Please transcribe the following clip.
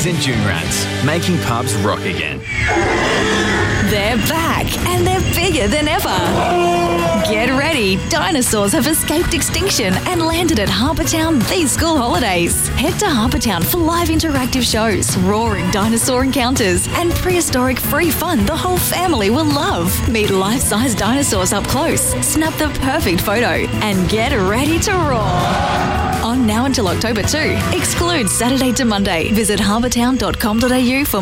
Doggies and Dune Rats, making pubs rock again. They're back, and they're bigger than ever. Get ready. Dinosaurs have escaped extinction and landed at Harbour Town these school holidays. Head to Harbour Town for live interactive shows, roaring dinosaur encounters, and prehistoric free fun the whole family will love. Meet life-size dinosaurs up close, snap the perfect photo, and get ready to roar. On now until October 2. Excludes Saturday to Monday. Visit harbourtown.com.au for